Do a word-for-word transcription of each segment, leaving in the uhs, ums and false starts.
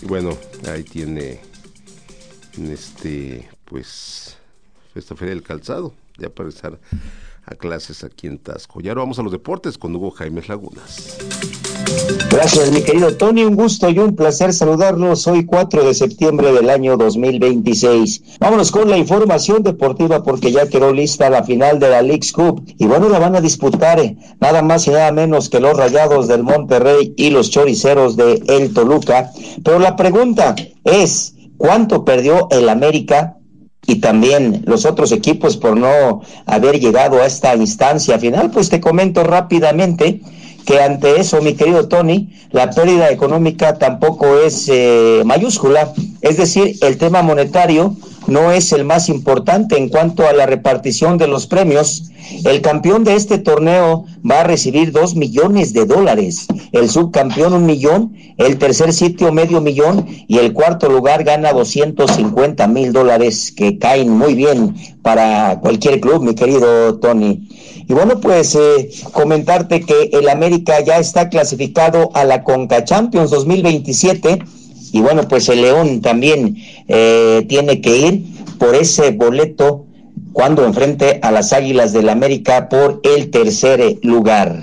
bueno, ahí tiene este, pues, esta Feria del Calzado, ya para empezar a clases aquí en Taxco. Y ahora vamos a los deportes con Hugo Jaime Lagunas. Gracias, mi querido Tony, un gusto y un placer saludarlos hoy cuatro de septiembre del año dos mil veintiséis. Vámonos con la información deportiva porque ya quedó lista la final de la Leagues Cup y bueno, la van a disputar eh, nada más y nada menos que los Rayados del Monterrey y los Choriceros de el Toluca. Pero la pregunta es, ¿cuánto perdió el América y también los otros equipos por no haber llegado a esta instancia final? Pues te comento rápidamente que ante eso, mi querido Tony, la pérdida económica tampoco es eh, mayúscula, es decir, el tema monetario no es el más importante en cuanto a la repartición de los premios. El campeón de este torneo va a recibir dos millones de dólares, el subcampeón un millón, el tercer sitio medio millón y el cuarto lugar gana doscientos cincuenta mil dólares que caen muy bien para cualquier club, mi querido Tony. Y bueno, pues eh, comentarte que el América ya está clasificado a la Conca Champions dos mil veintisiete y bueno, pues el León también eh, tiene que ir por ese boleto cuando enfrente a las Águilas del América por el tercer lugar.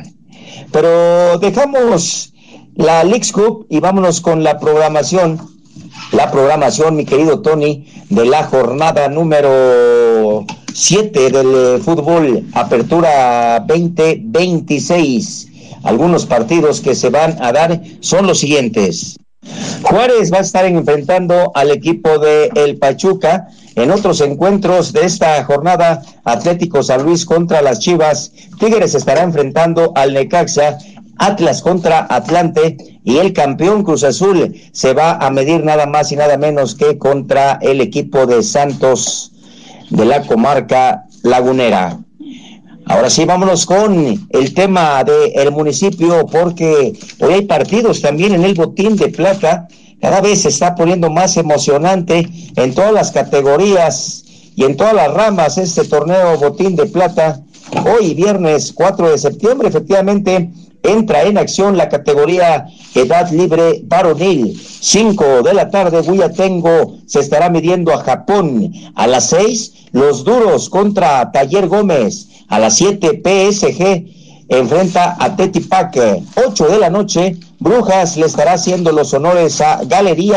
Pero dejamos la Leagues Cup y vámonos con la programación. La programación, mi querido Tony, de la jornada número siete del eh, fútbol Apertura veinte veintiséis. Algunos partidos que se van a dar son los siguientes. Juárez va a estar enfrentando al equipo de el Pachuca. En otros encuentros de esta jornada, Atlético San Luis contra las Chivas, Tigres estará enfrentando al Necaxa, Atlas contra Atlante y el campeón Cruz Azul se va a medir nada más y nada menos que contra el equipo de Santos de la comarca lagunera. Ahora sí, vámonos con el tema del municipio porque hoy hay partidos también en el Botín de Plata. Cada vez se está poniendo más emocionante en todas las categorías y en todas las ramas este torneo Botín de Plata. Hoy, viernes cuatro de septiembre, efectivamente, entra en acción la categoría edad libre varonil. cinco de la tarde, Huyatengo se estará midiendo a Japón. A las seis, Los Duros contra Taller Gómez. A las siete, P S G enfrenta a Tetipac. ocho de la noche, Brujas le estará haciendo los honores a Galería